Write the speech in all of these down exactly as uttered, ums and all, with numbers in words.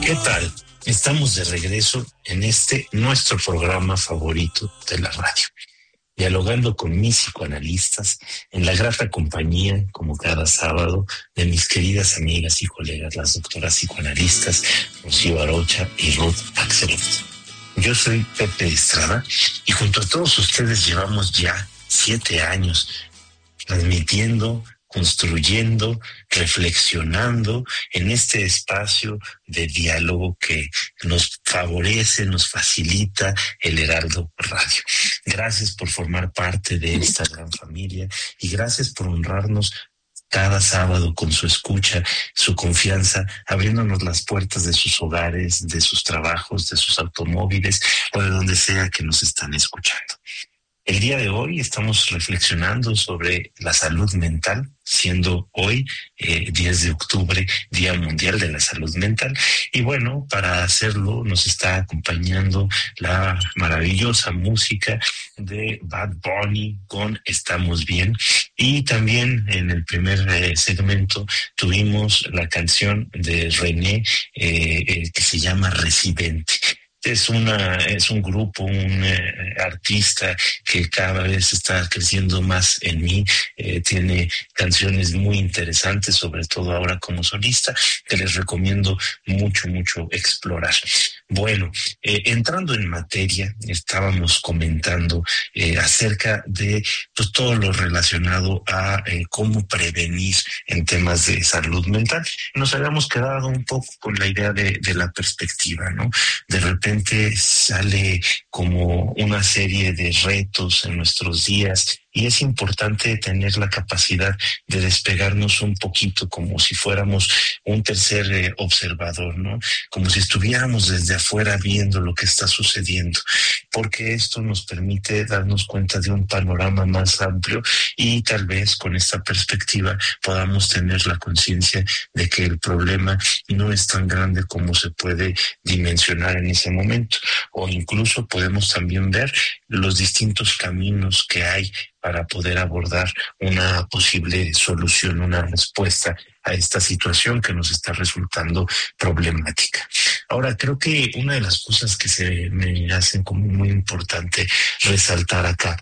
¿Qué tal? Estamos de regreso en este nuestro programa favorito de la radio, dialogando con mis psicoanalistas en la grata compañía, como cada sábado, de mis queridas amigas y colegas, las doctoras psicoanalistas Rocío Arocha y Ruth Axelrod. Yo soy Pepe Estrada y junto a todos ustedes llevamos ya siete años transmitiendo, construyendo, reflexionando en este espacio de diálogo que nos favorece, nos facilita el Heraldo Radio. Gracias por formar parte de esta gran familia y gracias por honrarnos cada sábado con su escucha, su confianza, abriéndonos las puertas de sus hogares, de sus trabajos, de sus automóviles o de donde sea que nos están escuchando. El día de hoy estamos reflexionando sobre la salud mental, siendo hoy, eh, diez de octubre, Día Mundial de la Salud Mental. Y bueno, para hacerlo nos está acompañando la maravillosa música de Bad Bunny con Estamos Bien. Y también en el primer eh, segmento tuvimos la canción de René eh, eh, que se llama Residente. Es una, es un grupo, un eh, artista que cada vez está creciendo más en mí. Eh, tiene canciones muy interesantes, sobre todo ahora como solista, que les recomiendo mucho, mucho explorar. Bueno, eh, entrando en materia, estábamos comentando eh, acerca de pues, todo lo relacionado a eh, cómo prevenir en temas de salud mental. Nos habíamos quedado un poco con la idea de, de la perspectiva, ¿no? De repente sale como una serie de retos en nuestros días y es importante tener la capacidad de despegarnos un poquito como si fuéramos un tercer eh, observador, ¿no? Como si estuviéramos desde afuera viendo lo que está sucediendo, porque esto nos permite darnos cuenta de un panorama más amplio y tal vez con esta perspectiva podamos tener la conciencia de que el problema no es tan grande como se puede dimensionar en ese momento, o incluso podemos también ver los distintos caminos que hay para poder abordar una posible solución, una respuesta a esta situación que nos está resultando problemática. Ahora, creo que una de las cosas que se me hacen como muy importante resaltar acá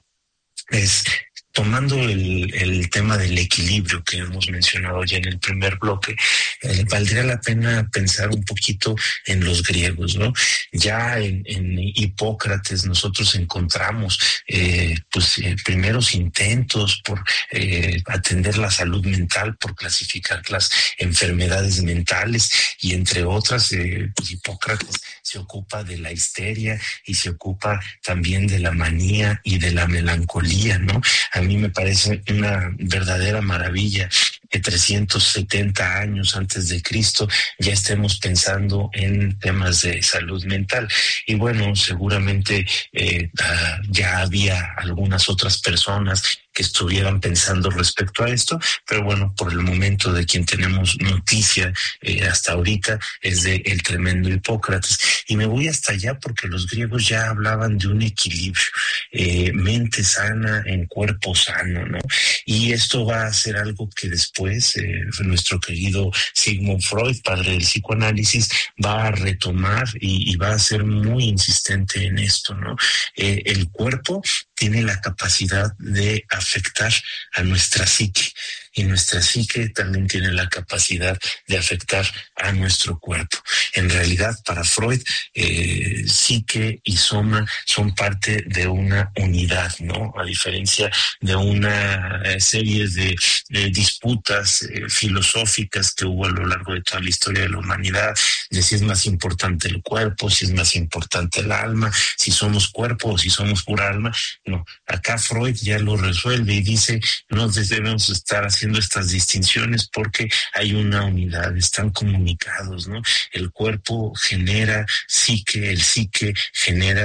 es tomando el, el tema del equilibrio que hemos mencionado ya en el primer bloque, eh, valdría la pena pensar un poquito en los griegos, ¿no? Ya en, en Hipócrates nosotros encontramos eh, pues eh, primeros intentos por eh, atender la salud mental, por clasificar las enfermedades mentales y entre otras, eh, pues Hipócrates se ocupa de la histeria y se ocupa también de la manía y de la melancolía, ¿no? A mí me parece una verdadera maravilla que trescientos setenta años antes de Cristo ya estemos pensando en temas de salud mental. Y bueno, seguramente eh, ya había algunas otras personas que estuvieran pensando respecto a esto, pero bueno, por el momento de quien tenemos noticia eh, hasta ahorita es de el tremendo Hipócrates. Y me voy hasta allá porque los griegos ya hablaban de un equilibrio, eh, mente sana en cuerpo sano, ¿no? Y esto va a ser algo que después eh, nuestro querido Sigmund Freud, padre del psicoanálisis, va a retomar y, y va a ser muy insistente en esto, ¿no? Eh, el cuerpo tiene la capacidad de afectar a nuestra psique y nuestra psique también tiene la capacidad de afectar a nuestro cuerpo. En realidad, para Freud, eh, psique y soma son parte de una unidad, ¿no? A diferencia de una eh, serie de, de disputas eh, filosóficas que hubo a lo largo de toda la historia de la humanidad, de si es más importante el cuerpo, si es más importante el alma, si somos cuerpo o si somos pura alma. No, acá Freud ya lo resuelve y dice, no debemos estar haciendo estas distinciones porque hay una unidad, están comunicados, ¿no? El cuerpo genera psique, el psique genera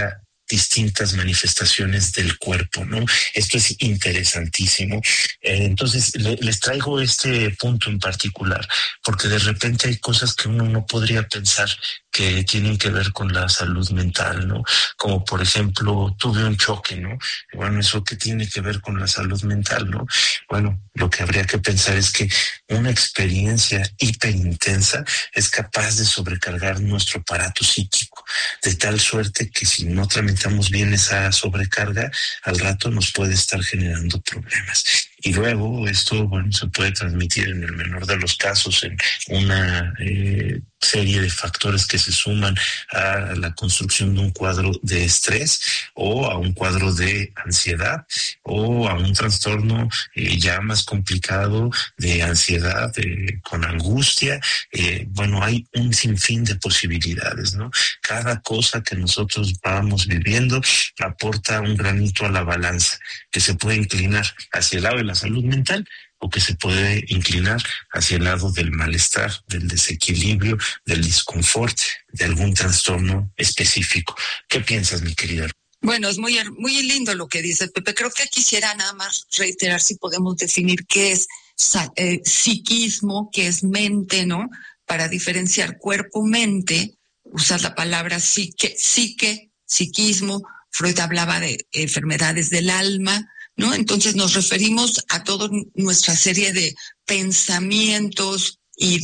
distintas manifestaciones del cuerpo, ¿no? Esto es interesantísimo. Eh, entonces, le, les traigo este punto en particular, porque de repente hay cosas que uno no podría pensar que tienen que ver con la salud mental, ¿no? Como por ejemplo, tuve un choque, ¿no? Bueno, ¿eso qué tiene que ver con la salud mental, no? Bueno, lo que habría que pensar es que una experiencia hiperintensa es capaz de sobrecargar nuestro aparato psíquico, de tal suerte que si no tramitamos bien esa sobrecarga, al rato nos puede estar generando problemas. Y luego esto, bueno, se puede transmitir en el menor de los casos en una eh, serie de factores que se suman a la construcción de un cuadro de estrés o a un cuadro de ansiedad o a un trastorno eh, ya más complicado de ansiedad eh, con angustia. Eh, bueno, hay un sinfín de posibilidades, ¿no? Cada cosa que nosotros vamos viviendo aporta un granito a la balanza que se puede inclinar hacia el lado de la salud mental o que se puede inclinar hacia el lado del malestar, del desequilibrio, del disconfort, de algún trastorno específico. ¿Qué piensas, mi querida? Bueno, es muy, muy lindo lo que dices, Pepe. Creo que quisiera nada más reiterar si podemos definir qué es eh, psiquismo, qué es mente, ¿no? Para diferenciar cuerpo-mente, usas la palabra psique, psique, psiquismo. Freud hablaba de enfermedades del alma, ¿no? Entonces nos referimos a toda nuestra serie de pensamientos,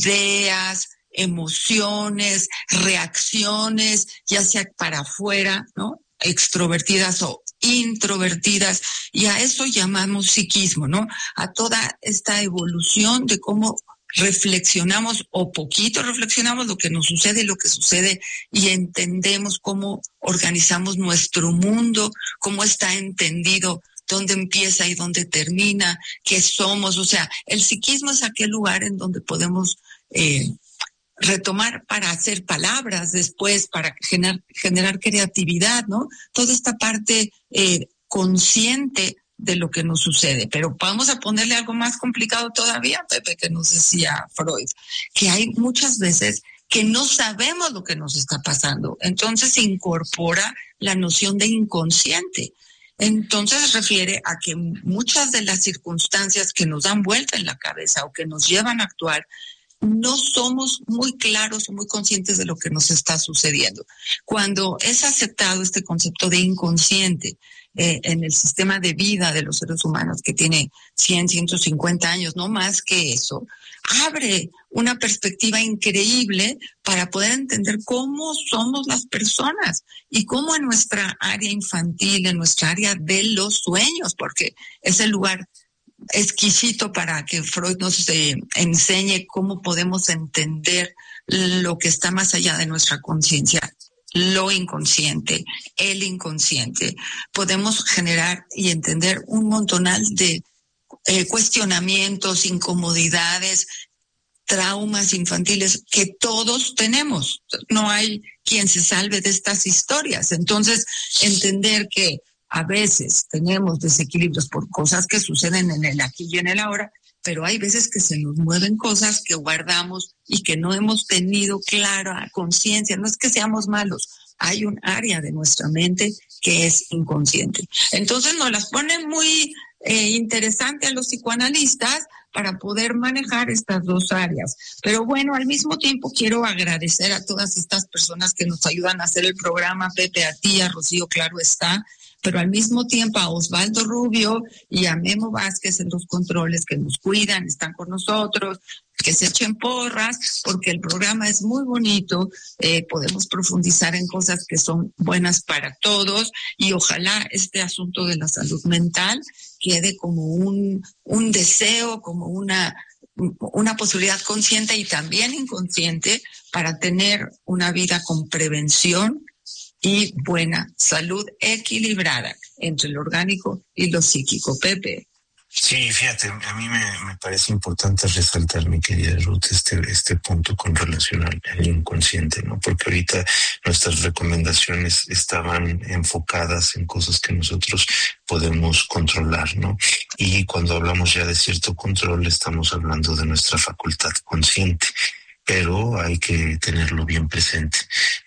ideas, emociones, reacciones, ya sea para afuera, ¿no? Extrovertidas o introvertidas, y a eso llamamos psiquismo, ¿no? A toda esta evolución de cómo reflexionamos o poquito reflexionamos lo que nos sucede, lo que sucede y entendemos cómo organizamos nuestro mundo, cómo está entendido, dónde empieza y dónde termina, qué somos. O sea, el psiquismo es aquel lugar en donde podemos eh, retomar para hacer palabras después, para generar, generar creatividad, ¿no? Toda esta parte eh, consciente de lo que nos sucede. Pero vamos a ponerle algo más complicado todavía, Pepe, que nos decía Freud, que hay muchas veces que no sabemos lo que nos está pasando. Entonces se incorpora la noción de inconsciente. Entonces se refiere a que muchas de las circunstancias que nos dan vuelta en la cabeza o que nos llevan a actuar, no somos muy claros o muy conscientes de lo que nos está sucediendo. Cuando es aceptado este concepto de inconsciente eh, en el sistema de vida de los seres humanos, que tiene cien, ciento cincuenta años, no más que eso, abre una perspectiva increíble para poder entender cómo somos las personas y cómo en nuestra área infantil, en nuestra área de los sueños, porque es el lugar exquisito para que Freud nos eh, enseñe cómo podemos entender lo que está más allá de nuestra conciencia, lo inconsciente, el inconsciente. Podemos generar y entender un montonal de eh, cuestionamientos, incomodidades, traumas infantiles que todos tenemos. No hay quien se salve de estas historias. Entonces, entender que a veces tenemos desequilibrios por cosas que suceden en el aquí y en el ahora, pero hay veces que se nos mueven cosas que guardamos y que no hemos tenido clara conciencia. No es que seamos malos, hay un área de nuestra mente que es inconsciente. Entonces nos las ponen muy eh, interesante a los psicoanalistas para poder manejar estas dos áreas. Pero bueno, al mismo tiempo quiero agradecer a todas estas personas que nos ayudan a hacer el programa, Pepe, a ti, a Rocío, claro está, pero al mismo tiempo a Osvaldo Rubio y a Memo Vázquez en los controles que nos cuidan, están con nosotros, que se echen porras, porque el programa es muy bonito, eh, podemos profundizar en cosas que son buenas para todos y ojalá este asunto de la salud mental quede como un, un deseo, como una, una posibilidad consciente y también inconsciente para tener una vida con prevención y buena salud equilibrada entre lo orgánico y lo psíquico. Pepe. Sí, fíjate, a mí me, me parece importante resaltar, mi querida Ruth, este, este punto con relación al, al inconsciente, ¿no? Porque ahorita nuestras recomendaciones estaban enfocadas en cosas que nosotros podemos controlar, ¿no? Y cuando hablamos ya de cierto control, estamos hablando de nuestra facultad consciente. Pero hay que tenerlo bien presente.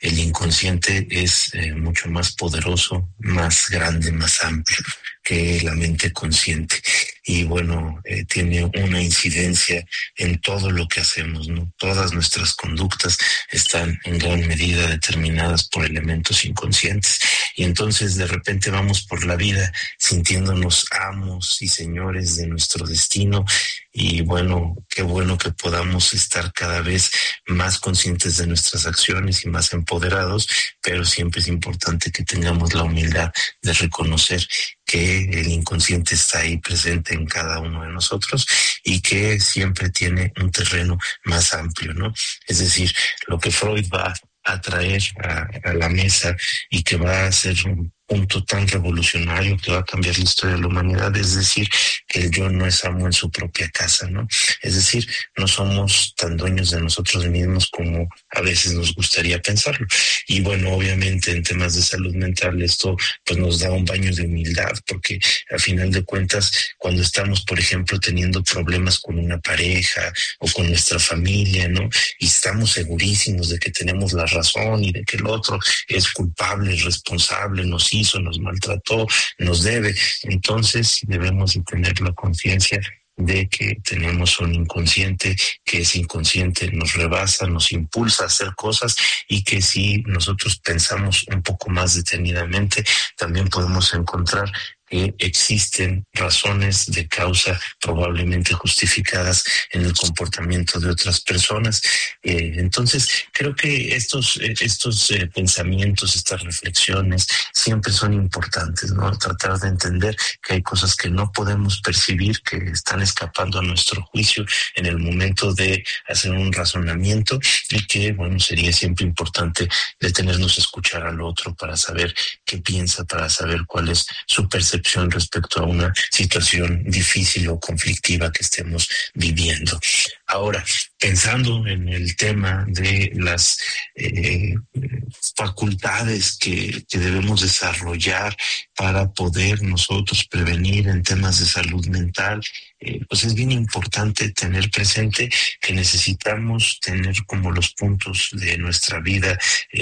el inconsciente es eh, mucho más poderoso, más grande, más amplio que la mente consciente. Y bueno, eh, tiene una incidencia en todo lo que hacemos, ¿no? Todas nuestras conductas están en gran medida determinadas por elementos inconscientes. Y entonces de repente vamos por la vida sintiéndonos amos y señores de nuestro destino. Y bueno, qué bueno que podamos estar cada vez más conscientes de nuestras acciones y más empoderados, pero siempre es importante que tengamos la humildad de reconocer que el inconsciente está ahí presente en cada uno de nosotros y que siempre tiene un terreno más amplio, ¿no? Es decir, lo que Freud va a traer a, a la mesa y que va a ser un punto tan revolucionario que va a cambiar la historia de la humanidad, es decir, que el yo no es amo en su propia casa, ¿no? Es decir, no somos tan dueños de nosotros mismos como a veces nos gustaría pensarlo. Y bueno, obviamente en temas de salud mental esto pues nos da un baño de humildad, porque al final de cuentas, cuando estamos, por ejemplo, teniendo problemas con una pareja o con nuestra familia, ¿no? Y estamos segurísimos de que tenemos la razón y de que el otro es culpable, es responsable, nos hizo, nos maltrató, nos debe. Entonces debemos de tener la conciencia de que tenemos un inconsciente, que ese inconsciente nos rebasa, nos impulsa a hacer cosas y que si nosotros pensamos un poco más detenidamente, también podemos encontrar que existen razones de causa probablemente justificadas en el comportamiento de otras personas. Eh, entonces, creo que estos, eh, estos eh, pensamientos, estas reflexiones siempre son importantes, ¿no? Tratar de entender que hay cosas que no podemos percibir, que están escapando a nuestro juicio en el momento de hacer un razonamiento y que, bueno, sería siempre importante detenernos a escuchar al otro para saber qué piensa, para saber cuál es su percepción respecto a una situación difícil o conflictiva que estemos viviendo. Ahora, pensando en el tema de las eh, facultades que, que debemos desarrollar para poder nosotros prevenir en temas de salud mental, eh, pues es bien importante tener presente que necesitamos tener como los puntos de nuestra vida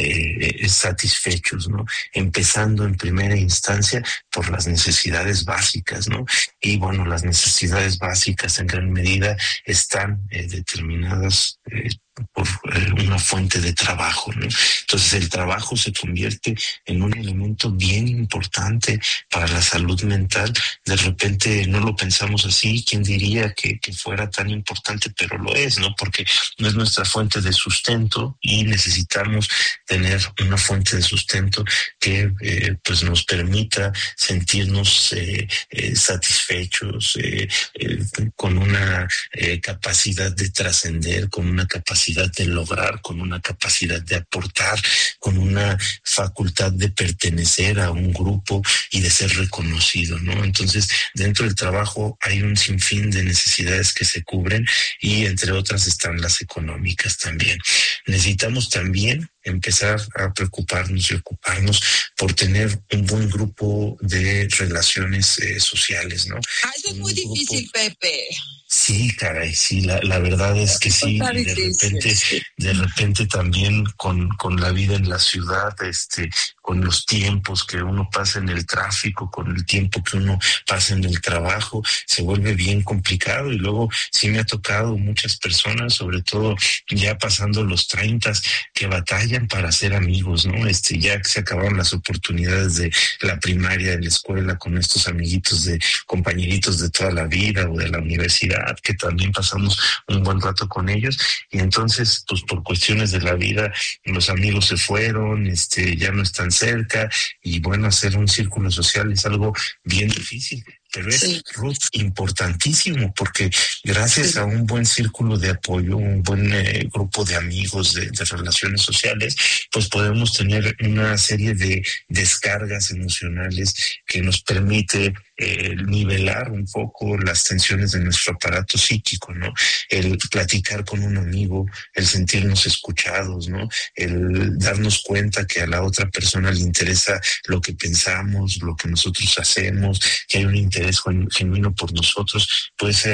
eh, satisfechos, ¿no? Empezando en primera instancia por las necesidades básicas, ¿no? Y bueno, las necesidades básicas en gran medida están eh, determinadas eh, por eh, una fuente de trabajo, ¿no? Entonces el trabajo se convierte en un elemento bien importante para la salud mental. De repente no lo pensamos así, ¿quién diría que, que fuera tan importante? Pero lo es, ¿no? Porque no es nuestra fuente de sustento y necesitamos tener una fuente de sustento que eh, pues nos permita sentirnos eh, eh, satisfechos, eh, eh, con una eh, capacidad de trascender, con una capacidad de lograr, con una capacidad de aportar, con una facultad de pertenecer a un grupo y de ser reconocido, ¿no? Entonces, dentro del trabajo hay un sinfín de necesidades que se cubren y entre otras están las económicas también. Necesitamos también empezar a preocuparnos y ocuparnos por tener un buen grupo de relaciones eh, sociales, ¿no? Ah, eso es muy grupo... difícil, Pepe. Sí, caray, sí, la, la verdad es que sí, y de repente, de repente también con, con la vida en la ciudad, este, con los tiempos que uno pasa en el tráfico, con el tiempo que uno pasa en el trabajo, se vuelve bien complicado. Y luego sí me ha tocado muchas personas, sobre todo ya pasando los treintas, que batallan para ser amigos, ¿no? Este, ya que se acabaron las oportunidades de la primaria, de la escuela, con estos amiguitos de compañeritos de toda la vida o de la universidad, que también pasamos un buen rato con ellos, y entonces pues por cuestiones de la vida los amigos se fueron, este, ya no están cerca, y bueno, hacer un círculo social es algo bien difícil. Pero es, sí, Ruth, importantísimo, porque gracias sí. a un buen círculo de apoyo, un buen eh, grupo de amigos, de, de relaciones sociales, pues podemos tener una serie de descargas emocionales que nos permite eh, nivelar un poco las tensiones de nuestro aparato psíquico, ¿no? El platicar con un amigo, el sentirnos escuchados, ¿no? El darnos cuenta que a la otra persona le interesa lo que pensamos, lo que nosotros hacemos, que hay un interés genuino por nosotros, puede ser